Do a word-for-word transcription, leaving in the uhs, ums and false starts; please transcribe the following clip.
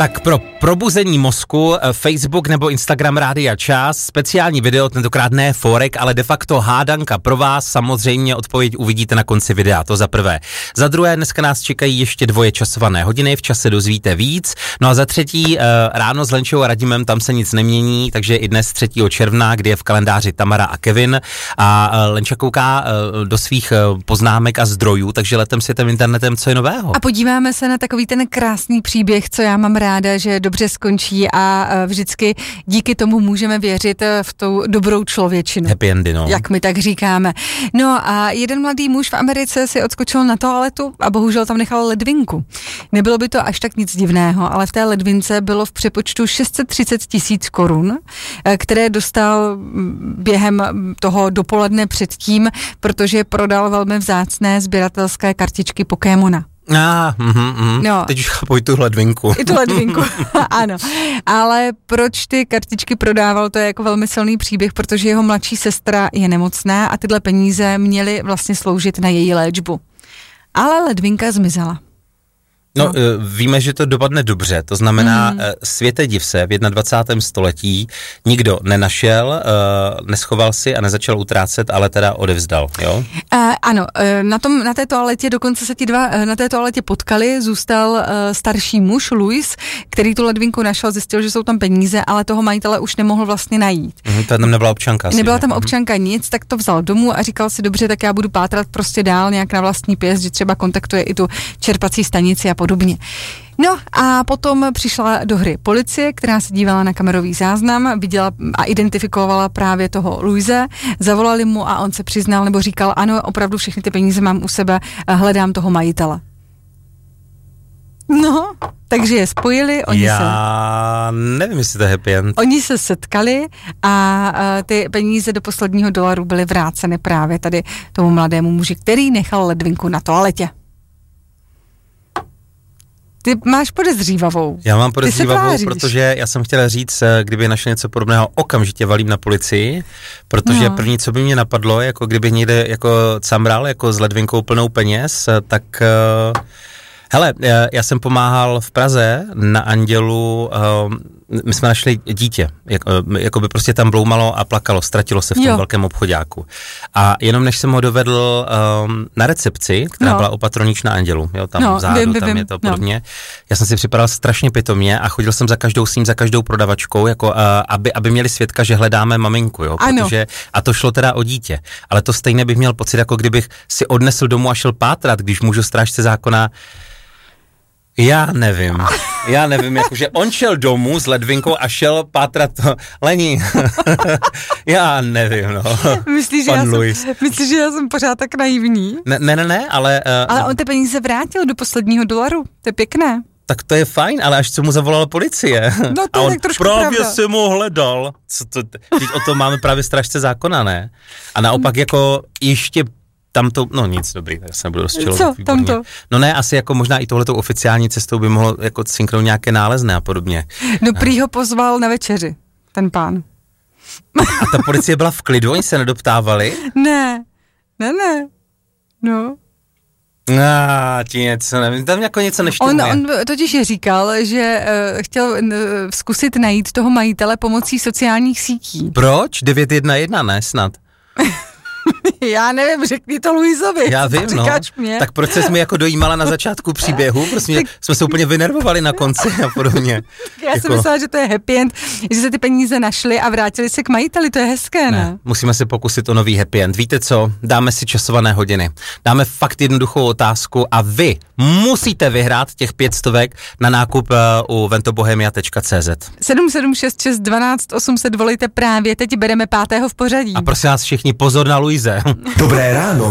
Tak pro probuzení mozku Facebook nebo Instagram Rádia Čas, speciální video, tentokrát ne forek, ale de facto hádanka pro vás, samozřejmě odpověď uvidíte na konci videa, to za prvé. Za druhé, dneska nás čekají ještě dvoje časované hodiny, v čase dozvíte víc. No a za třetí, ráno s Lenčou a Radimem, tam se nic nemění, takže i dnes třetího června, kdy je v kalendáři Tamara a Kevin a Lenča kouká do svých poznámek a zdrojů, takže letem světem internetem, co je nového. A podíváme se na takový ten krásný příběh, co já mám ráda, že dobře skončí a vždycky díky tomu můžeme věřit v tou dobrou člověčinu. Happy endy, no. Jak my tak říkáme. No a jeden mladý muž v Americe si odskočil na toaletu a bohužel tam nechal ledvinku. Nebylo by to až tak nic divného, ale v té ledvince bylo v přepočtu šest set třicet tisíc korun, které dostal během toho dopoledne předtím, protože prodal velmi vzácné sběratelské kartičky Pokémona. Ah, mm, mm. No. Teď už chápu i tu ledvinku. I tu ledvinku, ano. Ale proč ty kartičky prodával, to je jako velmi silný příběh, protože jeho mladší sestra je nemocná a tyhle peníze měly vlastně sloužit na její léčbu. Ale ledvinka zmizela. No, no, víme, že to dopadne dobře, to znamená, mm. světe div se, v dvacátém prvním století nikdo nenašel, neschoval si a nezačal utrácet, ale teda odevzdal, jo? Uh, ano, na, tom, na té toaletě, dokonce se ti dva na té toaletě potkali, zůstal uh, starší muž, Louis, který tu ledvinku našel, zjistil, že jsou tam peníze, ale toho majitele už nemohl vlastně najít. Mm, tam nebyla občanka. Nebyla tam občanka nic, tak to vzal domů a říkal si, dobře, tak já budu pátrat prostě dál nějak na vlastní pěst, že třeba kontaktuje i tu čerpací stanici a podobně. No a potom přišla do hry policie, která se dívala na kamerový záznam, viděla a identifikovala právě toho Louise, zavolali mu a on se přiznal nebo říkal, ano, opravdu všechny ty peníze mám u sebe, hledám toho majitele. No, takže je spojili. Oni Já se, nevím, jestli to je happy end. Oni se setkali a uh, ty peníze do posledního dolaru byly vráceny právě tady tomu mladému muži, který nechal ledvinku na toaletě. Ty máš podezřívavou. Já mám podezřívavou, protože já jsem chtěla říct, kdyby našel něco podobného, okamžitě valím na policii, protože no. První, co by mě napadlo, jako kdyby někde jako camral, jako s ledvinkou plnou peněz, tak uh, hele, já jsem pomáhal v Praze na Andělu, uh, my jsme našli dítě, jak, jako by prostě tam bloumalo a plakalo, ztratilo se v tom jo. velkém obchoďáku. A jenom než jsem ho dovedl um, na recepci, která no. byla opatroníč na Andělu, jo, tam no, vzadu, vím, tam vím, je to no. podobně. Já jsem si připadal strašně pitomně a chodil jsem za každou s ním, za každou prodavačkou, jako, uh, aby, aby měli svědka, že hledáme maminku, jo, protože, a to šlo teda o dítě. Ale to stejně bych měl pocit, jako kdybych si odnesl domů a šel pátrat, když můžu strážce zákona. Já nevím, já nevím, jakože on šel domů s ledvinkou a šel pátrat to, Lení, já nevím, no. Myslíš, že já, jsem, myslíš, že já jsem pořád tak naivní? Ne, ne, ne, ne ale... Uh, ale on ty peníze vrátil do posledního dolaru, to je pěkné. Tak to je fajn, ale až co mu zavolala policie. No to a je on tak trošku právě pravda. jsem ho hledal. Co to, teď o tom máme právě strážce zákona, ne? A naopak jako ještě... Tam to, no nic, dobrý, tak se nebudu rozčilovat. Co, tam to? No ne, asi jako možná i tohletou oficiální cestou by mohlo jako cinknout nějaké nálezné a podobně. No prý ho pozval na večeři, ten pán. A ta policie byla v klidu, oni se nedoptávali? Ne, ne, ne, no. Ah, ti něco, nevím, tam jako něco neštěmuje. On, on totiž říkal, že uh, chtěl uh, zkusit najít toho majitele pomocí sociálních sítí. Proč? devět jedna jedna, ne snad? Já nevím, řekni to Luizovi. Já vím, no. Mě? Tak proč se jsme jako dojímala na začátku příběhu? Prostě tak... jsme se úplně vynervovali na konci a podobně. Já jako... jsem myslela, že to je happy end, že se ty peníze našly a vrátili se k majiteli, to je hezké, ne? ne? Musíme se pokusit o nový happy end. Víte co? Dáme si časované hodiny. Dáme fakt jednoduchou otázku a vy musíte vyhrát těch pět stovek na nákup uh, u ventobohemia tečka cé zet. sedm sedm šest šest dvanáct osm set volejte právě, teď bereme pátého v pořadí. A prosím vás všichni pozor na Luise. Dobré ráno